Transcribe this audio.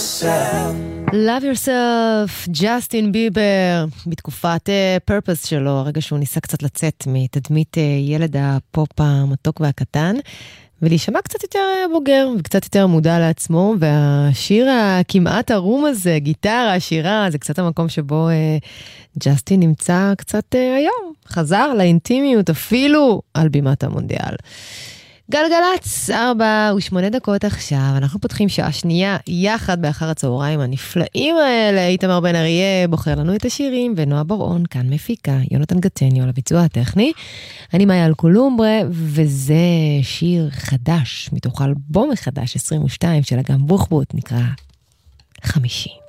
Love Yourself, ג'סטין ביבר, בתקופת פרפס שלו, הרגע שהוא ניסה קצת לצאת מתדמית ילד הפופ המתוק והקטן, ולהישמע קצת יותר בוגר וקצת יותר מודע לעצמו, והשיר הכמעט ערום הזה, גיטרה, שירה, זה קצת המקום שבו ג'סטין נמצא קצת היום, חזר לאינטימיות אפילו על בימת המונדיאל. גלגלץ, 4:08 עכשיו, אנחנו פותחים שעה שנייה יחד באחר הצהריים הנפלאים האלה. איתמר בן אריה בוחר לנו את השירים, ונועה בר-און כאן מפיקה, יונתן גטניו על הביצוע הטכני. אני מאיה אלקולומברה, וזה שיר חדש מתוך אלבום החדש 22 של אגם בוחבוט, נקרא 50.